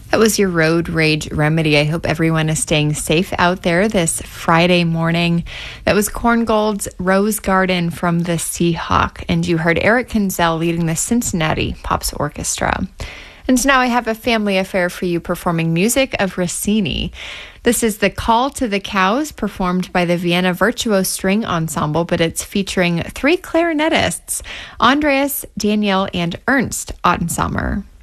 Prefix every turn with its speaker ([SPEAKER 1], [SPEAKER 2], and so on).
[SPEAKER 1] That was your Road Rage Remedy. I hope everyone is staying safe out there this Friday morning. That was Korngold's Rose Garden from the Seahawk, and you heard Eric Kinzel leading the Cincinnati Pops Orchestra. And now I have a family affair for you performing music of Rossini. This is The Call to the Cows, performed by the Vienna Virtuoso String Ensemble, but it's featuring 3 clarinetists, Andreas, Danielle, and Ernst Ottensamer.